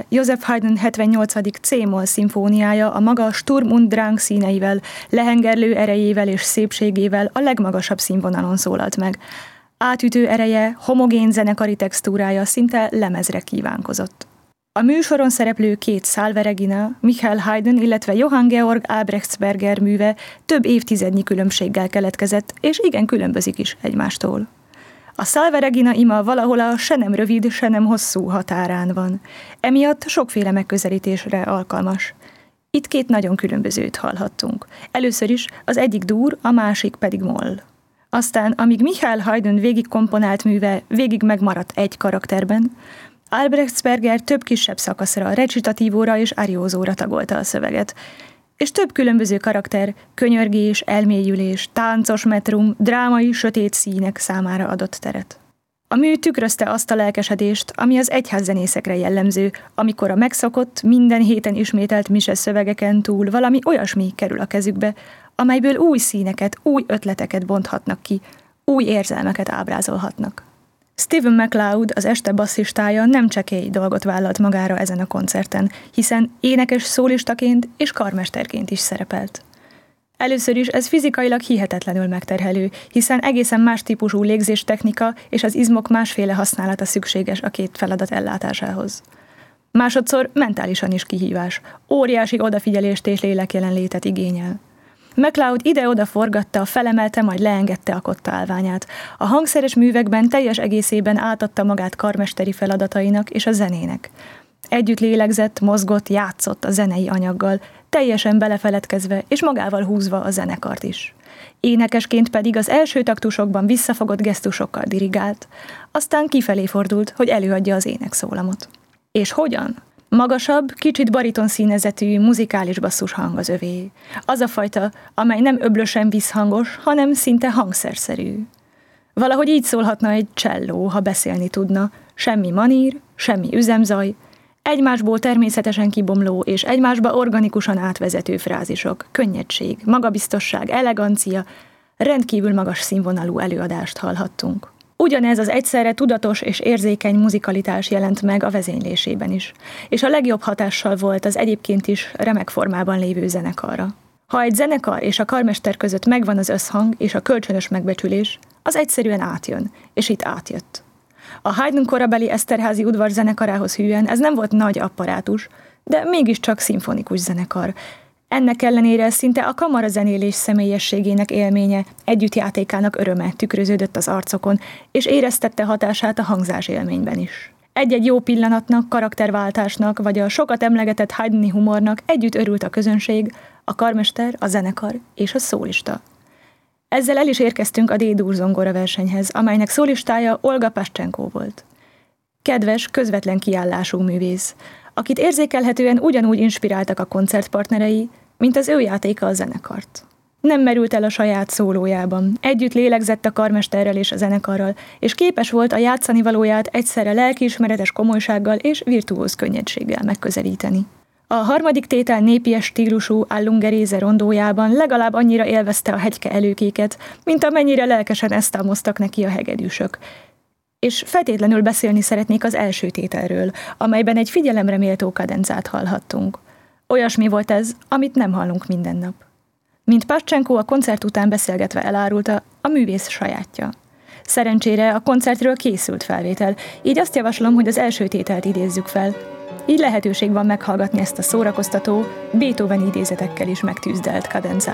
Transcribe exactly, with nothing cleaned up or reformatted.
Joseph Haydn hetvennyolcadik C-moll szimfóniája a maga Sturm und Drang színeivel, lehengerlő erejével és szépségével a legmagasabb színvonalon szólalt meg. Átütő ereje, homogén zenekari textúrája szinte lemezre kívánkozott. A műsoron szereplő két Salve Regina, Michael Haydn, illetve Johann Georg Albrechtsberger műve több évtizednyi különbséggel keletkezett, és igen különbözik is egymástól. A Salve Regina ima valahol a se nem rövid, se nem hosszú határán van. Emiatt sokféle megközelítésre alkalmas. Itt két nagyon különbözőt hallhattunk. Először is az egyik dur, a másik pedig moll. Aztán, amíg Michael Haydn végig komponált műve végig megmaradt egy karakterben, Albrechtsberger több kisebb szakaszra, recitatívóra és ariózóra tagolta a szöveget, és több különböző karakter, könyörgés, elmélyülés, táncos metrum, drámai, sötét színek számára adott teret. A mű tükrözte azt a lelkesedést, ami az egyházzenészekre jellemző, amikor a megszokott, minden héten ismételt mise szövegeken túl valami olyasmi kerül a kezükbe, amelyből új színeket, új ötleteket bonthatnak ki, új érzelmeket ábrázolhatnak. Stephen MacLeod, az este basszistája nem csekély dolgot vállalt magára ezen a koncerten, hiszen énekes szólistaként és karmesterként is szerepelt. Először is ez fizikailag hihetetlenül megterhelő, hiszen egészen más típusú légzéstechnika és az izmok másféle használata szükséges a két feladat ellátásához. Másodszor mentálisan is kihívás, óriási odafigyelést és lélekjelenlétet igényel. MacLeod ide-oda forgatta, felemelte, majd leengedte a kotta állványát. A hangszeres művekben teljes egészében átadta magát karmesteri feladatainak és a zenének. Együtt lélegzett, mozgott, játszott a zenei anyaggal, teljesen belefeledkezve és magával húzva a zenekart is. Énekesként pedig az első taktusokban visszafogott gesztusokkal dirigált, aztán kifelé fordult, hogy előadja az énekszólamot. És hogyan? Magasabb, kicsit baritonszínezetű, muzikális basszus hang az övé. Az a fajta, amely nem öblösen visszhangos, hanem szinte hangszerszerű. Valahogy így szólhatna egy cselló, ha beszélni tudna. Semmi manír, semmi üzemzaj, egymásból természetesen kibomló és egymásba organikusan átvezető frázisok, könnyedség, magabiztosság, elegancia, rendkívül magas színvonalú előadást hallhattunk. Ugyanez az egyszerre tudatos és érzékeny muzikalitás jelent meg a vezénylésében is, és a legjobb hatással volt az egyébként is remek formában lévő zenekarra. Ha egy zenekar és a karmester között megvan az összhang és a kölcsönös megbecsülés, az egyszerűen átjön, és itt átjött. A Haydn korabeli Eszterházy udvar zenekarához hűen ez nem volt nagy apparátus, de mégiscsak szimfonikus zenekar. Ennek ellenére szinte a kamarazenélés személyességének élménye, együttjátékának öröme tükröződött az arcokon, és éreztette hatását a hangzás élményben is. Egy-egy jó pillanatnak, karakterváltásnak, vagy a sokat emlegetett Haydni humornak együtt örült a közönség, a karmester, a zenekar és a szólista. Ezzel el is érkeztünk a D-dur zongora versenyhez, amelynek szólistája Olga Paschenko volt. Kedves, közvetlen kiállású művész, akit érzékelhetően ugyanúgy inspiráltak a koncertpartnerei, mint az ő játéka a zenekart. Nem merült el a saját szólójában, együtt lélegzett a karmesterrel és a zenekarral, és képes volt a játszani valóját egyszerre lelkiismeretes komolysággal és virtuóz könnyedséggel megközelíteni. A harmadik tétel népies stílusú Allungerese rondójában legalább annyira élvezte a hegyke előkéket, mint amennyire lelkesen esztámoztak neki a hegedűsök. És feltétlenül beszélni szeretnék az első tételről, amelyben egy figyelemre méltó kadencát hallhattunk. Olyasmi volt ez, amit nem hallunk minden nap. Mint Paschenko a koncert után beszélgetve elárulta, a művész sajátja. Szerencsére a koncertről készült felvétel, így azt javaslom, hogy az első tételt idézzük fel. Így lehetőség van meghallgatni ezt a szórakoztató, Beethoven idézetekkel is megtűzdelt kadencát.